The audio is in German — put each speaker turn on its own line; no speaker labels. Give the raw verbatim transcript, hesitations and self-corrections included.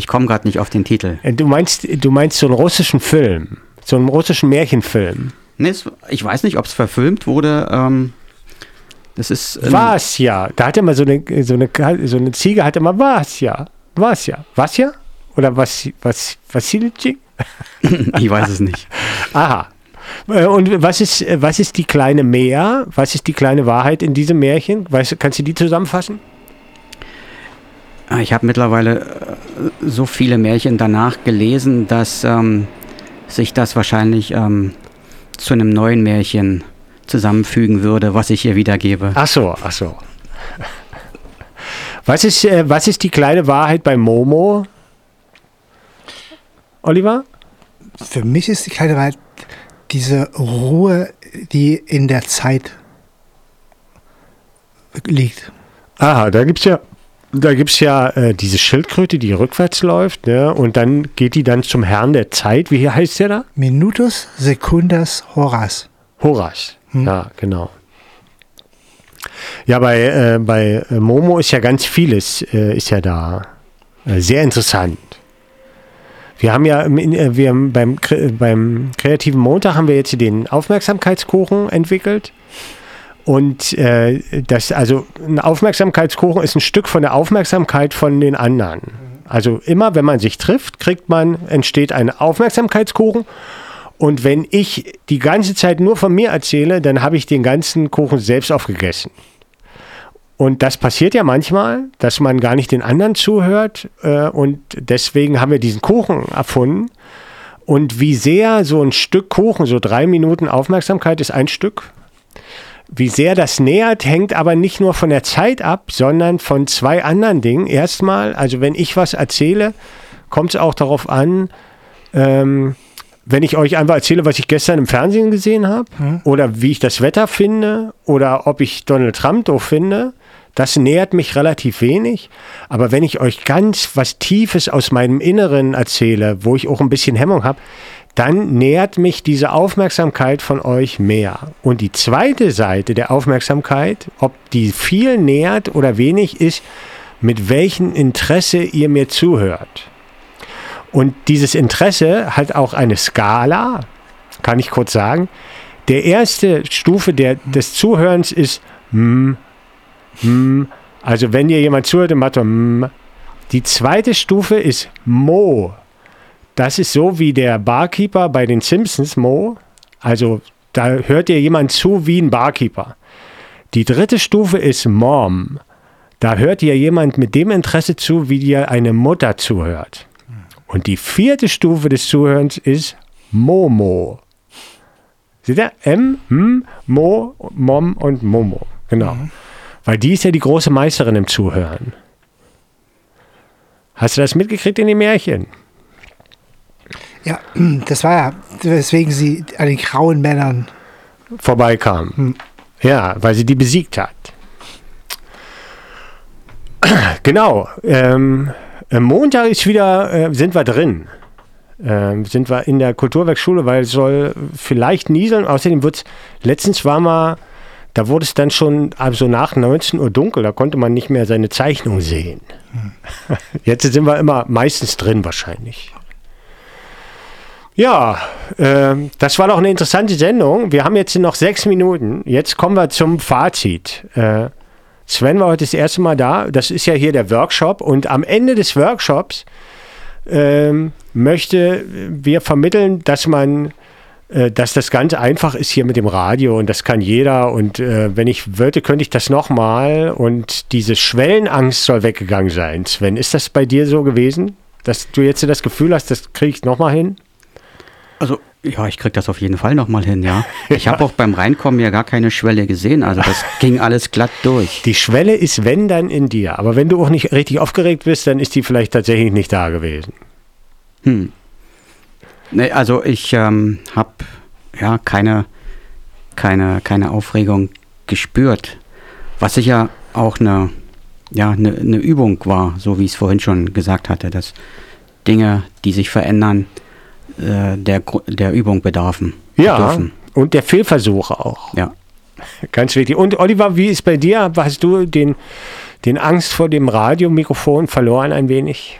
Ich komme gerade nicht auf den Titel.
Du meinst, du meinst so einen russischen Film, so einen russischen Märchenfilm.
Nee, es, ich weiß nicht, ob es verfilmt wurde. Ähm, das ist. Ähm,
was ja? Da hat immer so eine, so eine, so eine Ziege hat immer was ja, was ja, was ja? Oder was, was, Vassilitschik?
Ich weiß es nicht.
Aha. Und was ist, was ist die kleine Mehr? Was ist die kleine Wahrheit in diesem Märchen? Weißt, kannst du die zusammenfassen?
Ich habe mittlerweile so viele Märchen danach gelesen, dass ähm, sich das wahrscheinlich ähm, zu einem neuen Märchen zusammenfügen würde, was ich hier wiedergebe.
Ach so, ach so. Was ist, äh, was ist die kleine Wahrheit bei Momo? Oliver?
Für mich ist die kleine Wahrheit diese Ruhe, die in der Zeit liegt.
Aha, da gibt es ja, da gibt's ja äh, diese Schildkröte, die rückwärts läuft, ne? Und dann geht die dann zum Herrn der Zeit. Wie heißt der da?
Minutus secundus horas.
Horas, hm. Ja, genau. Ja, bei, äh, bei Momo ist ja ganz vieles, äh, ist ja da äh, sehr interessant. Wir haben ja wir haben beim, beim Kreativen Montag haben wir jetzt den Aufmerksamkeitskuchen entwickelt. Und äh, das, also ein Aufmerksamkeitskuchen ist ein Stück von der Aufmerksamkeit von den anderen. Also immer, wenn man sich trifft, kriegt man, entsteht ein Aufmerksamkeitskuchen. Und wenn ich die ganze Zeit nur von mir erzähle, dann habe ich den ganzen Kuchen selbst aufgegessen. Und das passiert ja manchmal, dass man gar nicht den anderen zuhört. Äh, und deswegen haben wir diesen Kuchen erfunden. Und wie sehr so ein Stück Kuchen, so drei Minuten Aufmerksamkeit ist ein Stück, wie sehr das nähert, hängt aber nicht nur von der Zeit ab, sondern von zwei anderen Dingen. Erstmal, also wenn ich was erzähle, kommt es auch darauf an, ähm, wenn ich euch einfach erzähle, was ich gestern im Fernsehen gesehen habe, mhm. oder wie ich das Wetter finde, oder ob ich Donald Trump doof finde, das nähert mich relativ wenig. Aber wenn ich euch ganz was Tiefes aus meinem Inneren erzähle, wo ich auch ein bisschen Hemmung habe, dann nährt mich diese Aufmerksamkeit von euch mehr. Und die zweite Seite der Aufmerksamkeit, ob die viel nährt oder wenig, ist, mit welchem Interesse ihr mir zuhört. Und dieses Interesse hat auch eine Skala, kann ich kurz sagen. Der erste Stufe der, des Zuhörens ist mm, mm, also wenn dir jemand zuhört, dann macht er mm. Die zweite Stufe ist Mo. Das ist so wie der Barkeeper bei den Simpsons, Mo. Also da hört dir jemand zu wie ein Barkeeper. Die dritte Stufe ist Mom. Da hört dir jemand mit dem Interesse zu, wie dir eine Mutter zuhört. Und die vierte Stufe des Zuhörens ist Momo. Seht ihr? M, M, Mo, Mom und Momo. Genau. Mhm. Weil die ist ja die große Meisterin im Zuhören. Hast du das mitgekriegt in den Märchen?
Ja, das war ja, weswegen sie an den grauen Männern
vorbeikam. Hm. Ja, weil sie die besiegt hat. Genau. Ähm, Montag ist wieder, äh, sind wir drin. Ähm, sind wir in der Kulturwerkschule, weil es soll vielleicht nieseln. Außerdem wird es, letztens war mal, da wurde es dann schon also nach neunzehn Uhr dunkel, da konnte man nicht mehr seine Zeichnung sehen. Hm. Jetzt sind wir immer meistens drin wahrscheinlich. Ja, äh, das war doch eine interessante Sendung. Wir haben jetzt noch sechs Minuten. Jetzt kommen wir zum Fazit. Äh, Sven war heute das erste Mal da. Das ist ja hier der Workshop. Und am Ende des Workshops äh, möchte wir vermitteln, dass man, äh, dass das ganz einfach ist hier mit dem Radio und das kann jeder. Und äh, wenn ich wollte, könnte ich das nochmal. Und diese Schwellenangst soll weggegangen sein. Sven, ist das bei dir so gewesen, dass du jetzt das Gefühl hast, das kriege ich nochmal hin?
Also, ja, ich krieg das auf jeden Fall nochmal hin, ja. Ich habe auch beim Reinkommen ja gar keine Schwelle gesehen, also das ging alles glatt durch.
Die Schwelle ist, wenn, dann in dir. Aber wenn du auch nicht richtig aufgeregt bist, dann ist die vielleicht tatsächlich nicht da gewesen.
Hm. Nee, also ich ähm, habe ja keine, keine, keine Aufregung gespürt, was sicher auch eine, ja, eine, eine Übung war, so wie ich es vorhin schon gesagt hatte, dass Dinge, die sich verändern, Der, der Übung bedarfen.
Ja,
dürfen.
Und der Fehlversuche auch.
Ja.
Ganz wichtig. Und Oliver, wie ist bei dir? Hast du den, den Angst vor dem Radiomikrofon verloren ein wenig?